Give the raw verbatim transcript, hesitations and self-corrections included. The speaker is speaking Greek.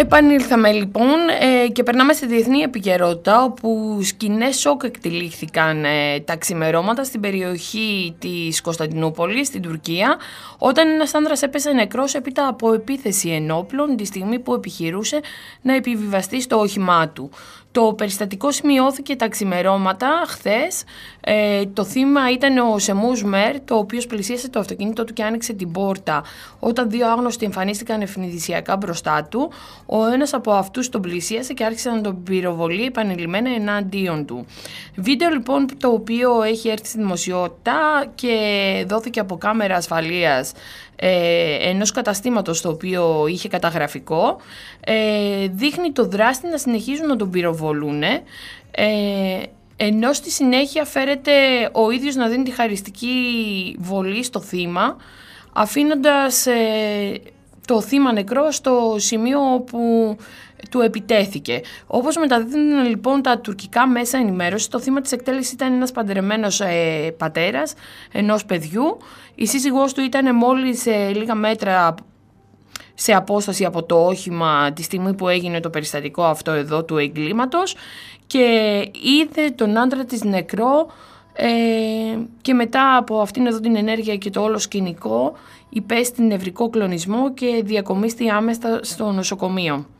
Επανήλθαμε λοιπόν ε, και περνάμε στη διεθνή επικαιρότητα, όπου σκηνές σοκ εκτελήχθηκαν ε, τα ξημερώματα στην περιοχή της Κωνσταντινούπολης, στην Τουρκία, όταν ένας άνδρας έπεσε νεκρός έπειτα από επίθεση ενόπλων τη στιγμή που επιχειρούσε να επιβιβαστεί στο όχημά του. Το περιστατικό σημειώθηκε τα ξημερώματα χθες. Ε, το θύμα ήταν ο Σεμούς Μέρ, το οποίος πλησίασε το αυτοκίνητο του και άνοιξε την πόρτα όταν δύο άγνωστοι εμφανίστηκαν ευνηδυσιακά μπροστά του. Ο ένας από αυτούς τον πλησίασε και άρχισε να τον πυροβολεί επανειλημμένα εναντίον του. Βίντεο λοιπόν το οποίο έχει έρθει στη δημοσιότητα και δόθηκε από κάμερα ασφαλείας ε, ενός καταστήματος το οποίο είχε καταγραφικό, ε, δείχνει το δράστη να συνεχίζουν να τον πυροβολούν, ε, ενώ στη συνέχεια φέρεται ο ίδιος να δίνει τη χαριστική βολή στο θύμα, αφήνοντας ε, το θύμα νεκρό στο σημείο όπου του επιτέθηκε. Όπως μεταδίδουν λοιπόν τα τουρκικά μέσα ενημέρωση, το θύμα της εκτέλεσης ήταν ένας παντρεμένος ε, πατέρας ενός παιδιού. Η σύζυγός του ήταν μόλις ε, λίγα μέτρα σε απόσταση από το όχημα τη στιγμή που έγινε το περιστατικό αυτό εδώ του εγκλήματος και είδε τον άντρα της νεκρό, ε, και μετά από αυτήν εδώ την ενέργεια και το όλο σκηνικό υπέστη νευρικό κλονισμό και διακομίστη άμεσα στο νοσοκομείο.